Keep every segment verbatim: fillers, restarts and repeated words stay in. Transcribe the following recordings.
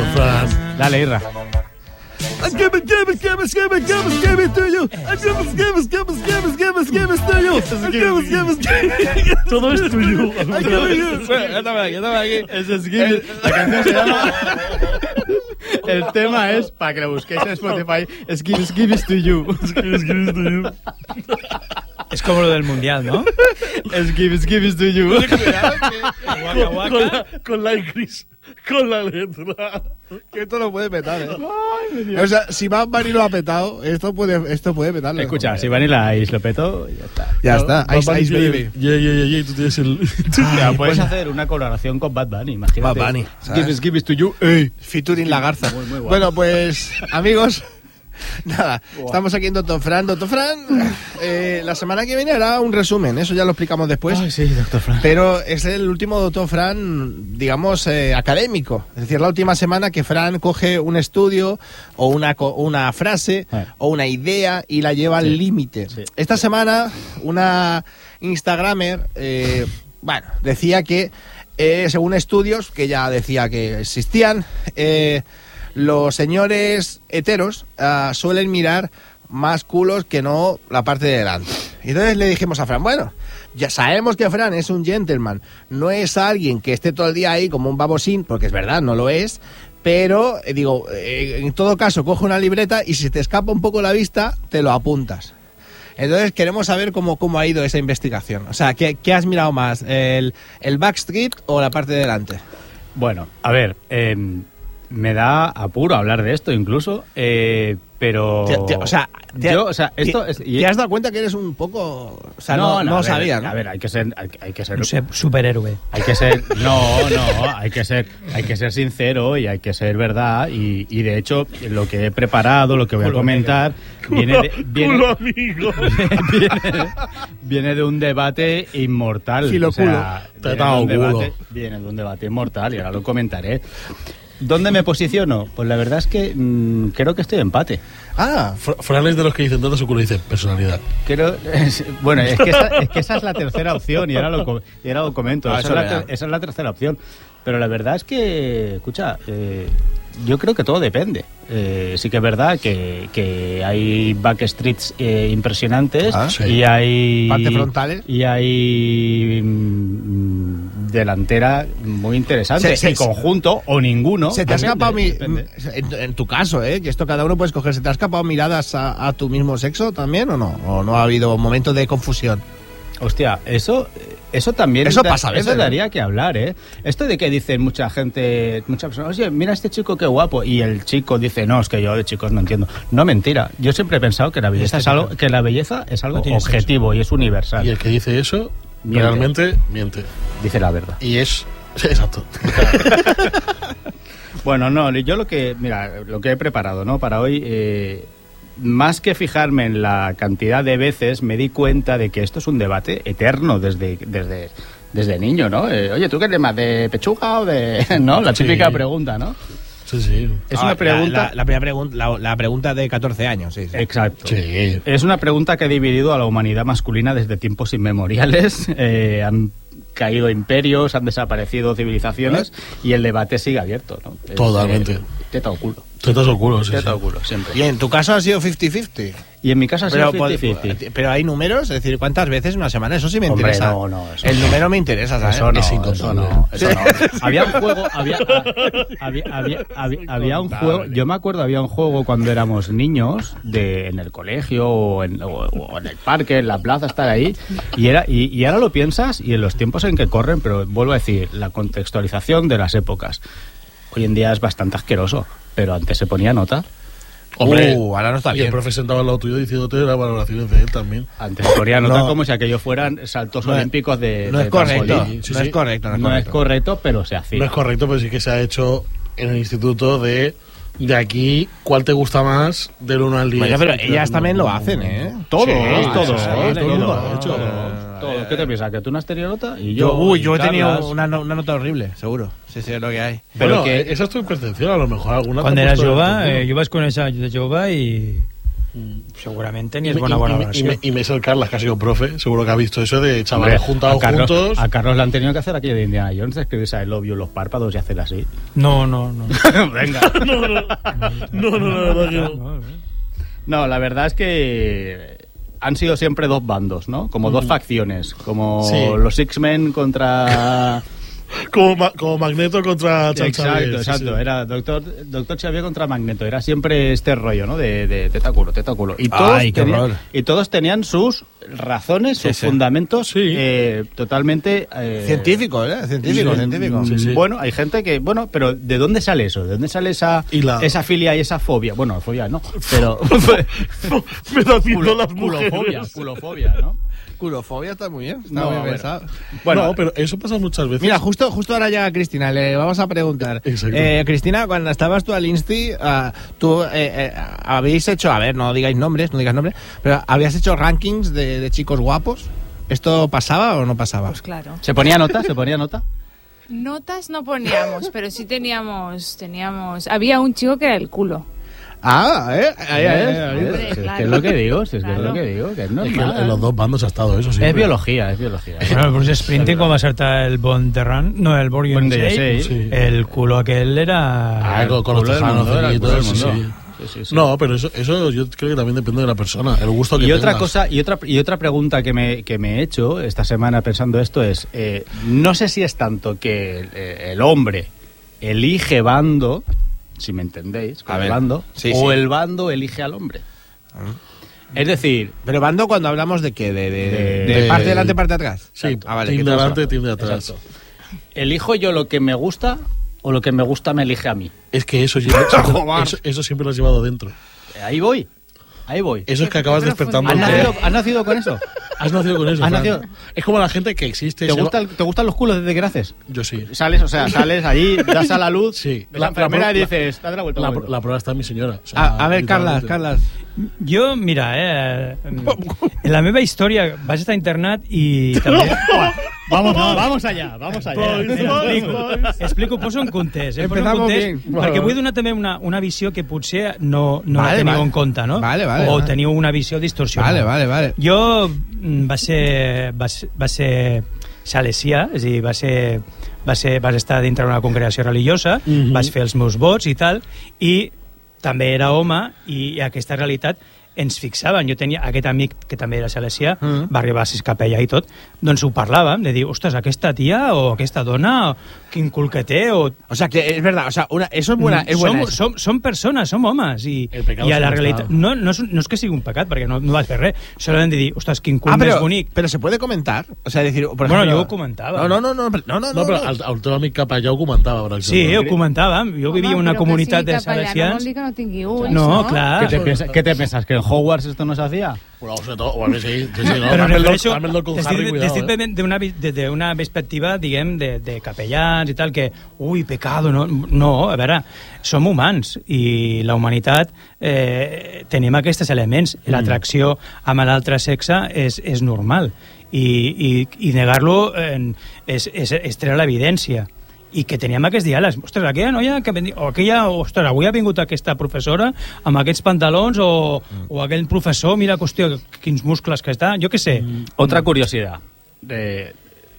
doctor Fran. Dale, Irra. Todo es tuyo. Ya estaba aquí, ya estaba aquí. Es Give. La canción se llama... El tema es, para que lo busquéis en Spotify, es Give, give is to you. Es como lo del mundial, ¿no? Es Give, give is to you. Waka, waka. Con, la, con la Igris, con la letra. Que esto lo puede petar, ¿eh? Ay, o sea, si Bad Bunny lo ha petado, esto puede, esto puede petarlo. Escucha, si Vanilla Ice lo petó, ya está. Ya está, Ice Ice Baby. Yeah, yeah, yeah, yeah, tú tienes el... Ay, puedes hacer una colaboración con Bad Bunny, imagínate. Bad Bunny, Give is, give is to you. Ey. Featuring La Garza. Muy, muy guapo. Bueno, pues, amigos... Nada, wow. Estamos aquí en Doctor Fran. Doctor Fran, eh, la semana que viene hará un resumen, eso ya lo explicamos después. Ay, sí, Doctor Fran. Pero es el último Doctor Fran, digamos, eh, académico. Es decir, la última semana que Fran coge un estudio o una, una frase eh. o una idea y la lleva sí. al límite. Sí. Esta semana, una Instagramer, eh, bueno, decía que, eh, según estudios, que ya decía que existían, eh, los señores heteros uh, suelen mirar más culos que no la parte de delante. Y entonces le dijimos a Fran, bueno, ya sabemos que Fran es un gentleman, no es alguien que esté todo el día ahí como un babosín, porque es verdad, no lo es, pero, eh, digo, eh, en todo caso, coge una libreta y si te escapa un poco la vista, te lo apuntas. Entonces queremos saber cómo, cómo ha ido esa investigación. O sea, ¿qué, qué has mirado más? ¿El, el backstreet o la parte de delante? Bueno, a ver... Eh... Me da apuro hablar de esto incluso, eh, pero... Te, te, o sea, te, yo, o sea, esto te, es, y... ¿te has dado cuenta que eres un poco... O sea, no, no, no a sabía, ver, ¿no? A ver, hay que ser... Hay, hay que ser un superhéroe. Hay que ser... No, no, hay que ser hay que ser sincero y hay que ser verdad. Y, y de hecho, lo que he preparado, lo que voy a comentar, viene de... Viene, culo amigo. viene, viene de un debate inmortal. Filo o sea, culo. Viene de, un debate, viene de un debate inmortal y ahora lo comentaré. ¿Dónde me posiciono? Pues la verdad es que mmm, creo que estoy de empate. Ah, Fran es de los que dicen todo su culo, dice personalidad. Creo, es, bueno, es que, esa, es que esa es la tercera opción y ahora lo, y ahora lo comento. Ah, esa, es la, esa es la tercera opción. Pero la verdad es que, escucha, eh, yo creo que todo depende. Eh, sí que es verdad que, que hay backstreets eh, impresionantes ah, sí. y hay... Parte frontales. Y hay... Mmm, delantera muy interesante. Se, se, en conjunto o ninguno. Se te ha escapado mi, en, en tu caso, ¿eh? Que esto cada uno puede escoger. ¿Se te ha escapado miradas a, a tu mismo sexo también o no? ¿O no ha habido momentos de confusión? Hostia, eso... Eso también eso pasa a veces, eso daría que hablar, ¿eh? Esto de que dicen mucha gente, muchas personas, oye, mira a este chico qué guapo, y el chico dice, no, es que yo de chicos no entiendo. No, mentira. Yo siempre he pensado que la belleza es algo, que la belleza es algo no objetivo y es universal. Y el que dice eso, miente. Realmente miente. Dice la verdad. Y es... Exacto. Bueno, no, yo lo que, mira, lo que he preparado, ¿no? Para hoy... Eh, más que fijarme en la cantidad de veces, me di cuenta de que esto es un debate eterno desde desde, desde niño, ¿no? Eh, oye, ¿tú qué eres más, de pechuga o de...? ¿No? La típica sí. pregunta, ¿no? Sí, sí. Es ah, una pregunta... La, la, la primera pregunta, la, la pregunta de catorce años, sí, sí. Exacto. Sí. Es una pregunta que ha dividido a la humanidad masculina desde tiempos inmemoriales. Eh, han caído imperios, han desaparecido civilizaciones ¿Eh? y el debate sigue abierto, ¿no? Totalmente. Eh, teta o culo. Tetas o culo, sí. Teta sí. o culo, siempre. Y en tu caso ha sido cincuenta cincuenta. Y en mi caso ha sido pero, cincuenta cincuenta. Pero hay números, es decir, ¿cuántas veces en una semana? Eso sí me Hombre, interesa. no, no. El no. número me interesa, ¿sabes? Eso no, es eso no, eso no. Había un juego, había, había, había, había, había un juego, yo me acuerdo, había un juego cuando éramos niños, de en el colegio o en, o, o en el parque, en la plaza, estar ahí, y era y, y ahora lo piensas y en los tiempos en que corren, pero vuelvo a decir, la contextualización de las épocas. Hoy en día es bastante asqueroso, pero antes se ponía nota. Hombre, uh, ahora no está y bien. el profe sentaba al lado tuyo diciéndote las valoraciones de él también. Antes se ponía nota no. como si aquello fueran saltos no, olímpicos de... No de es correcto, sí, sí, no sí. es correcto. No es no correcto, es correcto, pero se hacía. No es correcto, pero sí que se ha hecho en el instituto de... De aquí, ¿cuál te gusta más del uno al diez? Bueno, pero ellas también lo hacen, ¿eh? Todos, sí, todos, sí, todos, todo el mundo lo ha hecho. todos, todos. ¿Qué te piensas? ¿Que tú no has tenido nota? Y Yo, yo, uy, yo he Carlas. tenido una, una nota horrible, seguro. Sí, sí, es lo que hay. Pero Bueno, que esa es tu percepción, a lo mejor alguna... Cuando te ha eras puesto jove, el eh, jo vaig conèixer de jove i Seguramente ni es Y, buena y, buena y, y, versión. y Mesel Carlas, que ha sido profe, seguro que ha visto eso de chavales Hombre, juntados a Carlos, juntos. A Carlos le han tenido que hacer aquello de Indiana Jones, de escribirse a el obvio los párpados y hacer así. No, no, no. Venga. No, no, no, no, la verdad que no. No, no. No, la verdad es que han sido siempre dos bandos, ¿no? Como dos facciones, como Sí. los X-Men contra... Como, ma- como Magneto contra Charles Exacto, Xavier, sí, exacto. sí. Era Doctor, Doctor Xavier contra Magneto. Era siempre este rollo, ¿no? De, de tentáculo, tentáculo. Y todos, Ay, qué tenían, horror. y todos tenían sus razones, Sí, sus sí. fundamentos Sí. eh, totalmente... eh, Científico, ¿eh? Científico, Sí, científico. sí, sí. Bueno, hay gente que... Bueno, pero ¿de dónde sale eso? ¿De dónde sale esa, Y la- esa filia y esa fobia? Bueno, fobia no, pero... Me da miedo Culo- las culofobia, mujeres. culofobia, ¿no? Culofobia está muy bien. Está No, muy a ver. pensado. Bueno, no, pero eso pasa muchas veces. Mira, justo, justo ahora llega Cristina, le vamos a preguntar. Exacto. Eh, Cristina, cuando estabas tú al Insti, ah, tú eh, eh, habéis hecho, a ver, no digáis nombres, no digas nombres, pero habías hecho rankings de, de chicos guapos. ¿Esto pasaba o no pasaba? Pues claro. ¿se ponía nota? ¿Se ponía nota? Notas no poníamos, pero sí teníamos, teníamos... Había un chico que era el culo. Ah, eh, ahí, ahí, ahí, ahí. Hombre, Si es que claro. es lo que digo, si es que es Claro. lo que digo, que es Es que normal. en los dos bandos ha estado eso, sí. Es biología, es biología. Bueno, el Bruce Springsteen, com va ser el Bon Terran, no, el Born Bon U S A, de U S A, sí. el culo aquel era... Ah, con, con los culo del tejanos mundo, era el culo finitos, del sí, mundo. sí. Sí, sí, sí. No, pero eso, eso yo creo que también depende de la persona, el gusto que Y otra tengas. cosa, y otra y otra pregunta que me, que me he hecho esta semana pensando esto es, eh, no sé si es tanto que eh, el hombre elige bando, si me entendéis, con A el ver, bando, sí, o sí. el bando elige al hombre. Es decir, Pero bando cuando hablamos de qué, de, de, De- de de- parte delante, parte atrás. Sí, Ah, vale, team que de tú- adelante, team de atrás. exacto, ¿elijo yo lo que me gusta o lo que me gusta me elige a mí? Es que eso, lleva- siempre, eso, eso siempre lo has llevado dentro. Ahí voy, ahí voy. Eso es que acabas Pero despertando. ¿Has fundamental. el- nacido, has nacido con eso? Has nacido con eso. ¿Has Fran. nacido? Es como la gente que existe. ¿Te, se gusta va- el- ¿Te gustan los culos desde que naces? Yo sí. Sales, o sea, sales allí, das a la luz, Sí. ves la, La- la enfermera pro- y dices, date la vuelta. La, un momento. la prueba está en mi señora. o sea, A, a ver, Carlas, literalmente. Carlas. Jo, mira, eh, en la meva història vaig estar internat i també... Vamos, no, vamos allá, vamos allá. Boys, Mira, boys, explico, boys. explico, poso en context, eh? Poso en Empezamos context bien. perquè vull donar també una, una visió que potser no, no Vale, la teniu vale. en compte, no? Vale, vale, o vale. teniu una visió distorsionada. Vale, vale, vale. Jo mm, va ser, va ser, va ser salesià, és a dir, va ser, va ser, vas estar dintre d'una congregació religiosa, Mhm. vaig fer els meus vots i tal, i també era home, i aquesta realitat ens fixaven. Jo tenia aquest amic que també era salesià, Mhm. va arribar a ser capellà i tot, doncs ho parlàvem, de dir, ostres, aquesta tia o aquesta dona, quin cul que té, o... O sea, que es verdad, o sea, una, eso es buena. Es buena som, som, som persones, som homes, i, El pecado i a la siempre realitat... está. No, no, és, no és que sigui un pecat, perquè no, no vaig fer res, solament de dir, ostres, quin cul Ah, més pero, bonic. pero se puede comentar. O sea, decir, por Bueno, ejemplo, yo lo comentaba. No, no, no, no, no, no, no. No, però no. el, el teu amic capellà ho comentava, per Sí, exemple. ho comentàvem. Jo vivia en una comunitat de No vol salesians. dir que no tingui ulls, No, no? clar. ¿Qué te, piensas, ¿Qué te piensas? ¿Que en Hogwarts esto no se hacía? Bueno, sobre todo, bueno, sí, sí, sí, no, Però Dumbledore- refereixo, Dumbledore con Harry, t'estic cuidado, t'estic eh. veient d'una vi- de- d'una perspectiva, diguem, de, de capellans i tal, que, ui, pecado, no, no, a veure, som humans i la humanitat eh, tenim aquests elements. L'atracció amb l'altre sexe és, és normal i, i, i negar-lo eh, és, és, és treure l'evidència i que teníem aquests diàlegs. Ostres, aquella noia que vendi... o aquella, ostres, avui ha vingut aquesta professora amb aquests pantalons o, o aquell professor, mira, qüestió, quins muscles que està, jo què sé. Otra curiosidad de,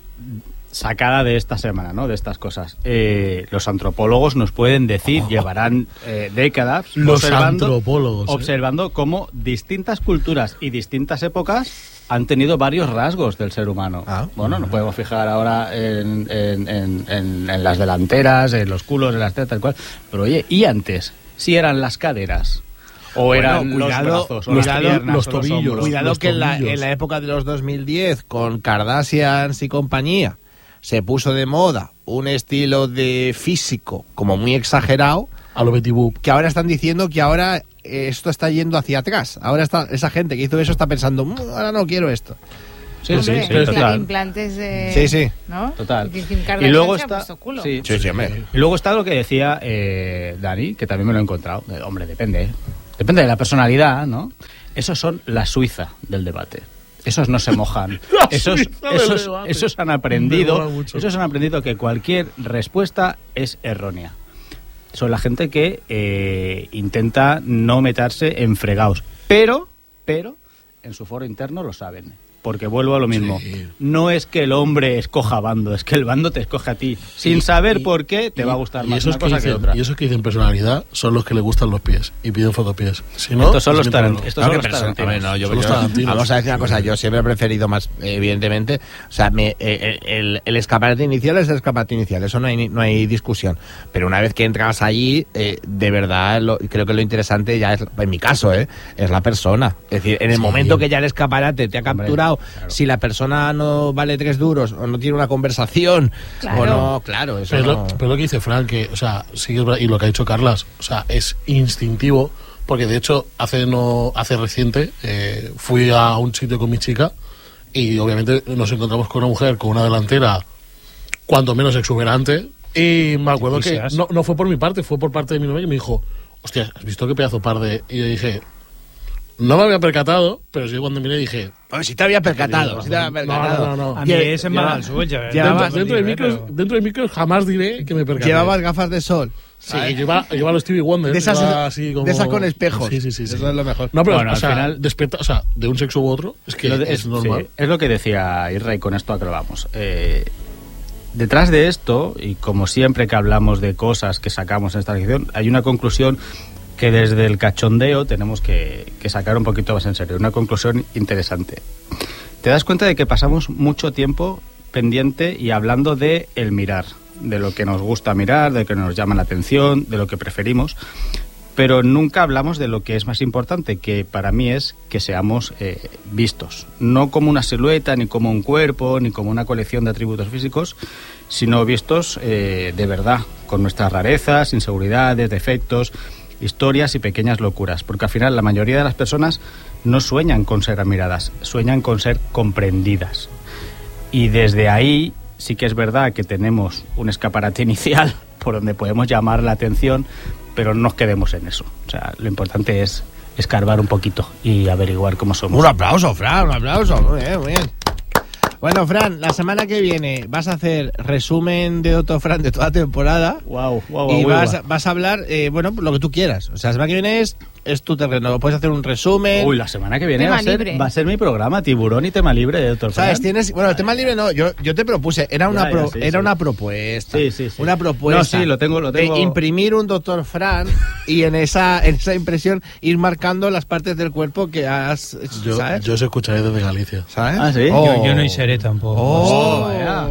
sacada de esta semana, ¿no? De estas cosas. Eh, los antropólogos nos pueden decir, llevarán eh, décadas Los observando, antropólogos, ¿eh? observando cómo distintas culturas y distintas épocas han tenido varios rasgos del ser humano. Ah. Bueno, nos podemos fijar ahora en, en, en, en, en las delanteras, en los culos, en las tetas, tal cual. Pero oye, ¿y antes? Si eran las caderas, o Bueno, eran cuidado, los brazos, o cuidado, las piernas, los o tobillos. hombros. Cuidado los que en la, tobillos. en la época de los dos mil diez, con Kardashians y compañía, se puso de moda un estilo de físico como muy exagerado, A lo Betty Boop. que ahora están diciendo que ahora eh, esto está yendo hacia atrás. Ahora está, esa gente que hizo eso está pensando, "Mm, ahora no quiero esto". Sí, Hombre, sí, sí, impla- total. implantes de... Sí, sí. ¿no? Total. Y Kim Y Kardashian luego se ha está, puesto culo. sí. Sí, sí, hombre. Y luego está lo que decía eh, Dani, que también me lo he encontrado. Eh, hombre, depende. ¿eh? Depende de la personalidad, ¿no? Esos son la Suiza del debate. Esos no se mojan. La esos, Suiza del esos, debate. esos han Me aprendido. mola mucho. Esos han aprendido que cualquier respuesta es errónea. son la gente que eh, intenta no meterse en fregados. Pero, pero, en su foro interno lo saben. Porque vuelvo a lo mismo. Sí. No es que el hombre escoja bando, es que el bando te escoge a ti. Sin saber y, por qué te y, va a gustar más una cosa que, dicen, otra. Y esos que dicen personalidad son los que le gustan los pies y piden fotopies. Si no, estos son los tarantinos. Estos son los tarantinos. No, yo, yo, vamos a decir una cosa, yo siempre he preferido más, evidentemente, o sea, me, eh, el, el escaparate inicial es el escaparate inicial, eso no hay, no hay discusión. Pero una vez que entras allí, eh, de verdad, lo, creo que lo interesante ya es, en mi caso, eh, es la persona. Es decir, en el sí. momento que ya el escaparate te ha capturado, Claro. si la persona no vale tres duros o no tiene una conversación claro. o no, claro, eso pero, no... lo, pero lo que dice Fran, que, o sea, sí es verdad, y lo que ha dicho Carlas, o sea, es instintivo, porque de hecho hace no hace reciente eh, fui a un sitio con mi chica y obviamente nos encontramos con una mujer con una delantera cuanto menos exuberante y me acuerdo que no, no fue por mi parte, fue por parte de mi novia y me dijo, hostia, ¿has visto qué pedazo par de...? Y yo dije... No me había percatado, pero sí cuando miré dije... Oye, si te había percatado, si te había percatado. No, no, no. A mí ese me va al suyo. Dentro, dentro, de micros, pero... dentro de micros jamás diré que me percaté. Llevabas gafas de sol. Sí, lleva, lleva los Stevie Wonder. De esas, así como... de esas con espejos. Sí, sí, sí. sí. Eso es lo mejor. No, pero bueno, o sea, al final... despierta, o sea, de un sexo u otro, es que es, es normal. Sí, es lo que decía Irra y con esto acabamos. Eh, detrás de esto, y como siempre que hablamos de cosas que sacamos en esta lección, hay una conclusión... que desde el cachondeo tenemos que, que sacar un poquito más en serio. Una conclusión interesante. Te das cuenta de que pasamos mucho tiempo pendiente y hablando de el mirar, de lo que nos gusta mirar, de lo que nos llama la atención, de lo que preferimos, pero nunca hablamos de lo que es más importante, que para mí es que seamos eh, vistos. No como una silueta, ni como un cuerpo, ni como una colección de atributos físicos, sino vistos eh, de verdad, con nuestras rarezas, inseguridades, defectos... historias y pequeñas locuras, porque al final la mayoría de las personas no sueñan con ser admiradas, sueñan con ser comprendidas. Y desde ahí sí que es verdad que tenemos un escaparate inicial por donde podemos llamar la atención, pero no nos quedemos en eso. O sea, lo importante es escarbar un poquito y averiguar cómo somos. Un aplauso, Fran, un aplauso. Muy bien, muy bien. Bueno, Fran, la semana que viene vas a hacer resumen de Otto Fran de toda la temporada. Wow, wow, y wow, vas, wow. vas a hablar, eh, bueno, lo que tú quieras. O sea, la semana que viene es, es tu terreno. Puedes hacer un resumen. Uy, la semana que viene va a, ser, va a ser mi programa, Tiburón y Tema Libre de Otto Fran. ¿Sabes? Tienes, bueno, el Tema Libre no, yo, yo te propuse, era una, ya, pro, ya, sí, era sí. una propuesta. Sí, sí, sí. Una propuesta. No, sí, lo tengo, lo tengo. De imprimir un Doctor Fran y en esa, en esa impresión ir marcando las partes del cuerpo que has, yo, ¿sabes? Yo os escucharé desde Galicia. ¿Sabes? Ah, sí. Oh. Yo, yo no seré tampoco. Oh. Oh, vaya.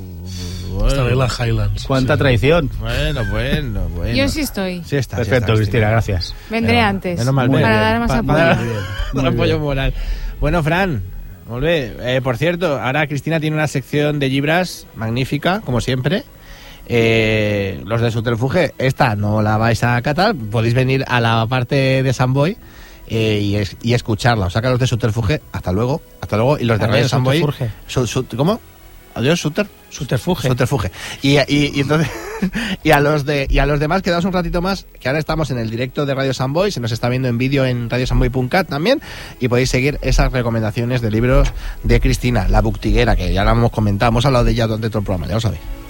Bueno. Estaré en las Highlands. Cuánta sí. traición. Bueno, bueno, bueno. Yo sí estoy. Sí está, perfecto, sí está, Cristina, gracias. Vendré Pero, antes. Menos mal, para bien. dar más pa, apoyo. Para dar apoyo moral. Bueno, Fran, molt bé. Eh, por cierto, ahora Cristina tiene una sección de libras magnífica, como siempre. Eh, los de Subterfuge, esta no la vais a catar. Podéis venir a la parte de Samboy. Eh, y, es, y escucharla. O sea, que los de Subterfuge, hasta luego, hasta luego. Y los de Adiós, Radio Samboy. Su, su, ¿Cómo? Adiós, Suter. Subterfuge. Subterfuge. Y, y, y entonces y a los de y a los demás quedaos un ratito más, que ahora estamos en el directo de Radio Samboy, se nos está viendo en vídeo en radio samboy punto cat también, y podéis seguir esas recomendaciones de libros de Cristina, la Buctiguera, que ya la hemos comentado, hemos hablado de ella durante todo el programa, ya lo sabéis.